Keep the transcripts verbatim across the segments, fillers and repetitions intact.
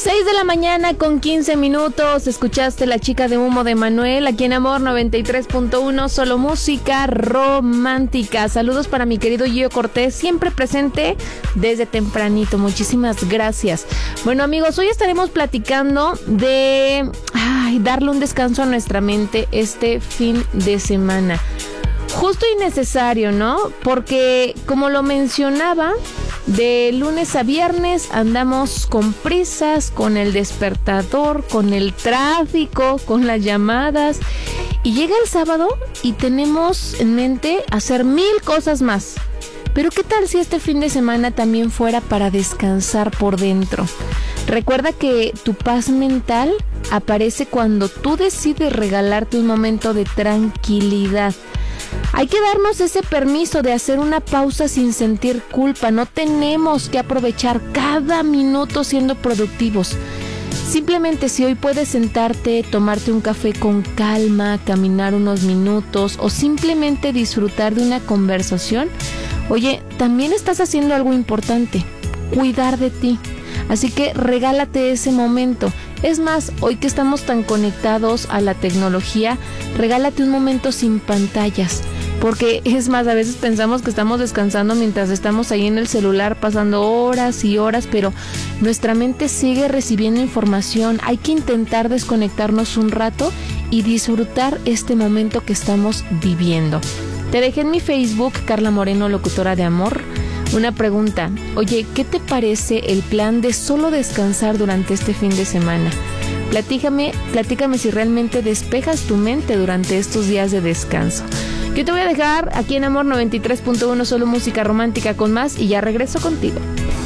seis de la mañana con quince minutos. Escuchaste La Chica de Humo de Manuel, aquí en Amor noventa y tres punto uno, solo música romántica. Saludos para mi querido Gio Cortés, siempre presente desde tempranito. Muchísimas gracias. Bueno, amigos, hoy estaremos platicando de ay, darle un descanso a nuestra mente este fin de semana. Justo y necesario, ¿no? Porque, como lo mencionaba, de lunes a viernes andamos con prisas, con el despertador, con el tráfico, con las llamadas. Y llega el sábado y tenemos en mente hacer mil cosas más. Pero ¿qué tal si este fin de semana también fuera para descansar por dentro? Recuerda que tu paz mental aparece cuando tú decides regalarte un momento de tranquilidad. Hay que darnos ese permiso de hacer una pausa sin sentir culpa. No tenemos que aprovechar cada minuto siendo productivos. Simplemente si hoy puedes sentarte, tomarte un café con calma, caminar unos minutos o simplemente disfrutar de una conversación, oye, también estás haciendo algo importante, cuidar de ti. Así que regálate ese momento. Es más, hoy que estamos tan conectados a la tecnología, regálate un momento sin pantallas. Porque es más, a veces pensamos que estamos descansando mientras estamos ahí en el celular pasando horas y horas, pero nuestra mente sigue recibiendo información. Hay que intentar desconectarnos un rato y disfrutar este momento que estamos viviendo. Te dejé en mi Facebook, Carla Moreno, locutora de Amor, una pregunta. Oye, ¿qué te parece el plan de solo descansar durante este fin de semana? Platícame, platícame si realmente despejas tu mente durante estos días de descanso. Yo te voy a dejar aquí en Amor noventa y tres punto uno, solo música romántica con más, y ya regreso contigo.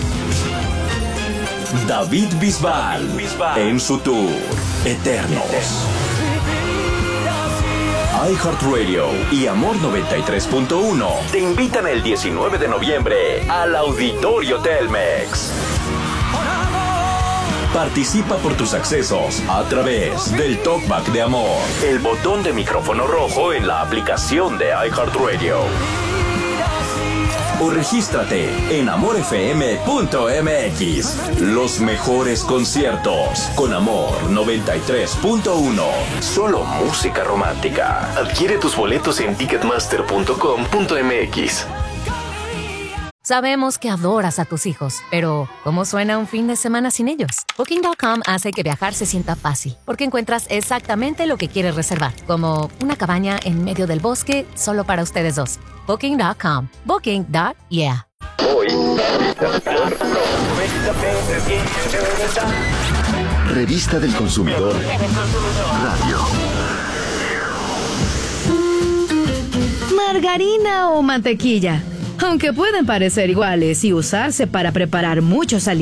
David Bisbal, en su tour Eternos. iHeartRadio y Amor noventa y tres punto uno te invitan el diecinueve de noviembre al Auditorio Telmex. Participa por tus accesos a través del Talkback de Amor, el botón de micrófono rojo en la aplicación de iHeartRadio. O regístrate en amor f m punto m x. Los mejores conciertos con Amor noventa y tres punto uno. Solo música romántica. Adquiere tus boletos en ticketmaster punto com punto m x. Sabemos que adoras a tus hijos, pero ¿cómo suena un fin de semana sin ellos? Booking punto com hace que viajar se sienta fácil, porque encuentras exactamente lo que quieres reservar, como una cabaña en medio del bosque solo para ustedes dos. Booking punto com. Booking punto yeah. Hoy. Revista del Consumidor Radio. ¿Margarina o mantequilla? Aunque pueden parecer iguales y usarse para preparar muchos alimentos,